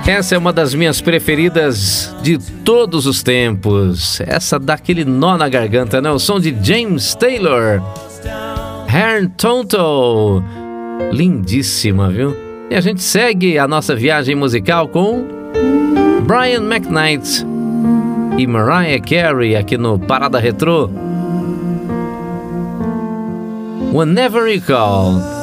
Essa é uma das minhas preferidas de todos os tempos. Essa dá aquele nó na garganta, né? O som de James Taylor. Hair Tonto. Lindíssima, viu? E a gente segue a nossa viagem musical com Brian McKnight e Mariah Carey aqui no Parada Retrô. Whenever You Call.